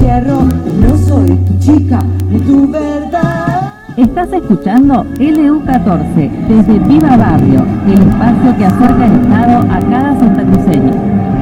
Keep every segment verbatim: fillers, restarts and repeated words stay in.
cierro, no soy tu chica ni tu verdad. Estás escuchando L U catorce desde Viva Barrio, el espacio que acerca el Estado a cada santacruceño.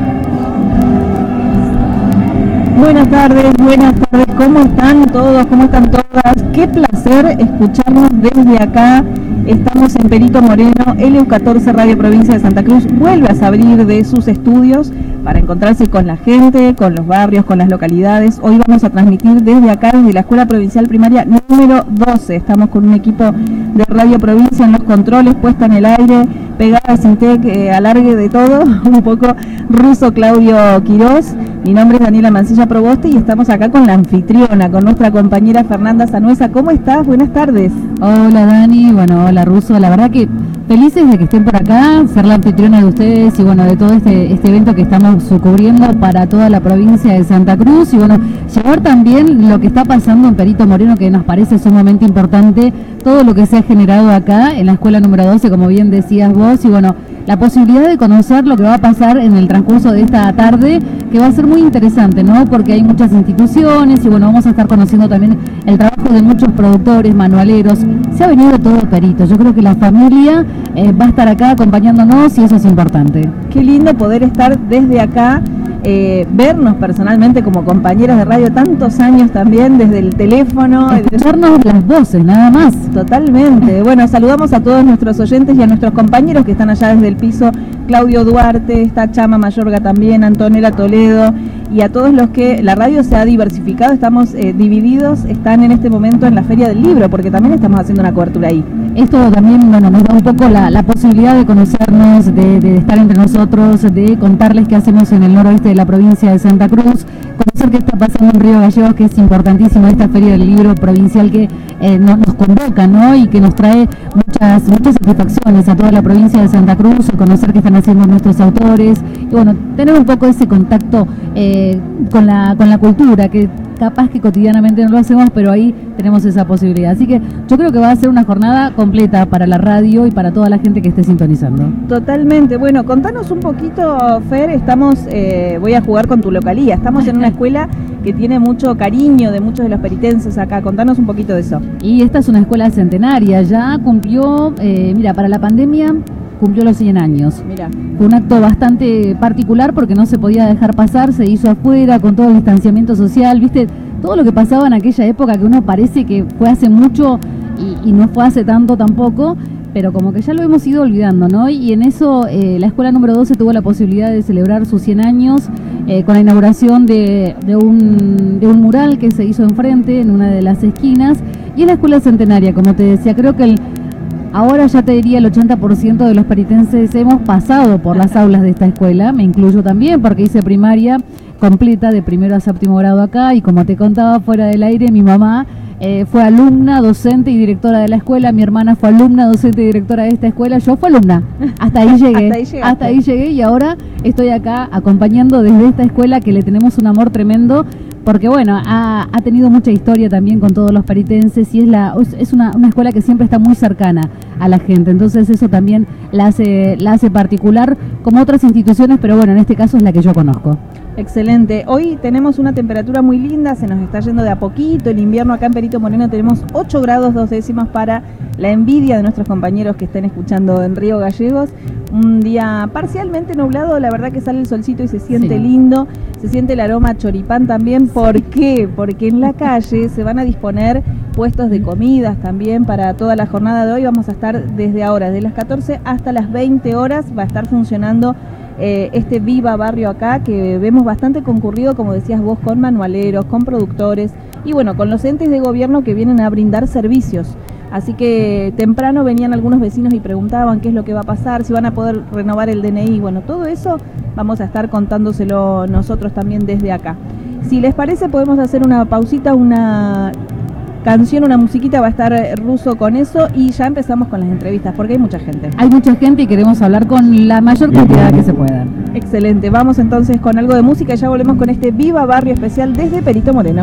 Buenas tardes, buenas tardes, ¿cómo están todos? ¿Cómo están todas? Qué placer escucharnos desde acá. Estamos en Perito Moreno, L U catorce Radio Provincia de Santa Cruz vuelve a abrir de sus estudios para encontrarse con la gente, con los barrios, con las localidades. Hoy vamos a transmitir desde acá, desde la Escuela Provincial Primaria número doce. Estamos con un equipo de Radio Provincia en los controles, puesta en el aire, pegada sin tec, eh, alargue de todo, un poco ruso Claudio Quirós. Mi nombre es Daniela Mancilla Proboste y estamos acá con la anfitriona, con nuestra compañera Fernanda Sanuesa. ¿Cómo estás? Buenas tardes. Hola Dani, bueno, hola Ruso, la verdad que felices de que estén por acá, ser la anfitriona de ustedes y bueno, de todo este, este evento que estamos cubriendo para toda la provincia de Santa Cruz y bueno, llevar también lo que está pasando en Perito Moreno, que nos parece sumamente importante, todo lo que se ha generado acá en la escuela número doce, como bien decías vos, y bueno, la posibilidad de conocer lo que va a pasar en el transcurso de esta tarde, que va a ser muy interesante, ¿no? Porque hay muchas instituciones y bueno, vamos a estar conociendo también el trabajo de muchos productores, manualeros. Se ha venido todo Perito, yo creo que la familia eh, va a estar acá acompañándonos y eso es importante. Qué lindo poder estar desde acá, eh, vernos personalmente como compañeras de radio tantos años también, desde el teléfono. Escucharnos las voces, nada más. Totalmente. Bueno, saludamos a todos nuestros oyentes y a nuestros compañeros que están allá desde el piso. Claudio Duarte, está Chama Mayorga también, Antonella Toledo y a todos los que la radio se ha diversificado, estamos eh, divididos, están en este momento en la Feria del Libro, porque también estamos haciendo una cobertura ahí. Esto también, bueno, nos da un poco la, la posibilidad de conocernos, de, de estar entre nosotros, de contarles qué hacemos en el noroeste de la provincia de Santa Cruz, conocer qué está pasando en Río Gallegos, que es importantísimo esta Feria del Libro provincial que eh, no, nos convoca, ¿no? Y que nos trae muchas, muchas satisfacciones a toda la provincia de Santa Cruz, conocer qué están haciendo nuestros autores, y bueno, tener un poco ese contacto eh, con la, con la cultura, que capaz que cotidianamente no lo hacemos, pero ahí tenemos esa posibilidad. Así que yo creo que va a ser una jornada completa para la radio y para toda la gente que esté sintonizando. Totalmente. Bueno, contanos un poquito, Fer, estamos, eh, voy a jugar con tu localía, estamos en una escuela que tiene mucho cariño de muchos de los peritenses acá, contanos un poquito de eso. Y esta es una escuela centenaria, ya cumplió, eh, mira, para la pandemia cumplió los cien años. Mira. Fue un acto bastante particular porque no se podía dejar pasar, se hizo afuera con todo el distanciamiento social, viste, todo lo que pasaba en aquella época que uno parece que fue hace mucho y, y no fue hace tanto tampoco, pero como que ya lo hemos ido olvidando, ¿no? Y en eso eh, la escuela número doce tuvo la posibilidad de celebrar sus cien años eh, con la inauguración de, de, un, de un mural que se hizo enfrente, en una de las esquinas, y en la escuela centenaria, como te decía, creo que el ahora ya te diría el ochenta por ciento de los peritenses hemos pasado por las aulas de esta escuela, me incluyo también porque hice primaria completa de primero a séptimo grado acá y como te contaba fuera del aire, mi mamá eh, fue alumna, docente y directora de la escuela, mi hermana fue alumna, docente y directora de esta escuela, yo fui alumna, hasta ahí llegué, hasta, ahí hasta ahí llegué y ahora estoy acá acompañando desde esta escuela que le tenemos un amor tremendo. Porque bueno, ha, ha tenido mucha historia también con todos los peritenses y es, la, es una, una escuela que siempre está muy cercana a la gente, entonces eso también la hace, la hace particular como otras instituciones, pero bueno, en este caso es la que yo conozco. Excelente, hoy tenemos una temperatura muy linda, se nos está yendo de a poquito, el invierno acá en Perito Moreno tenemos ocho grados dos décimas para la envidia de nuestros compañeros que estén escuchando en Río Gallegos, un día parcialmente nublado, la verdad que sale el solcito y se siente sí. lindo, se siente el aroma a choripán también. ¿Por qué? Porque en la calle se van a disponer puestos de comidas también para toda la jornada de hoy. Vamos a estar desde ahora, desde las catorce hasta las veinte horas, va a estar funcionando eh, este Viva Barrio acá, que vemos bastante concurrido, como decías vos, con manualeros, con productores y bueno, con los entes de gobierno que vienen a brindar servicios. Así que temprano venían algunos vecinos y preguntaban qué es lo que va a pasar, si van a poder renovar el D N I. Bueno, todo eso vamos a estar contándoselo nosotros también desde acá. Si les parece, podemos hacer una pausita, una canción, una musiquita, va a estar Ruso con eso y ya empezamos con las entrevistas, porque hay mucha gente. Hay mucha gente y queremos hablar con la mayor cantidad que se pueda. Excelente, vamos entonces con algo de música y ya volvemos con este Viva Barrio especial desde Perito Moreno.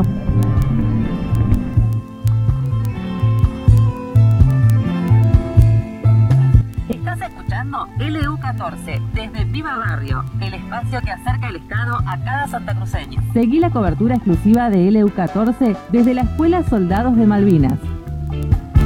Estás escuchando L U catorce, desde Viva Barrio, el espacio que acerca el Estado a cada santacruceño. Seguí la cobertura exclusiva de L U catorce desde la Escuela Soldados de Malvinas.